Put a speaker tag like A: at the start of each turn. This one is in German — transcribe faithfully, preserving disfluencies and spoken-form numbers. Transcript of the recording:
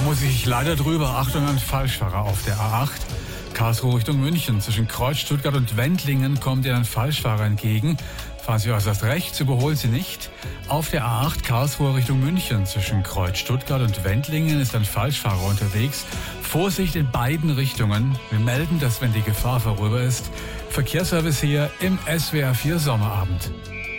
A: muss ich leider drüber. Achtung, ein Falschfahrer auf der A acht. Karlsruhe Richtung München. Zwischen Kreuz, Stuttgart und Wendlingen kommt Ihnen ein Falschfahrer entgegen. Fahren Sie äußerst rechts, überholen Sie nicht. Auf der A acht Karlsruhe Richtung München. Zwischen Kreuz, Stuttgart und Wendlingen ist ein Falschfahrer unterwegs. Vorsicht in beiden Richtungen. Wir melden das, wenn die Gefahr vorüber ist. Verkehrsservice hier im S W R vier Sommerabend.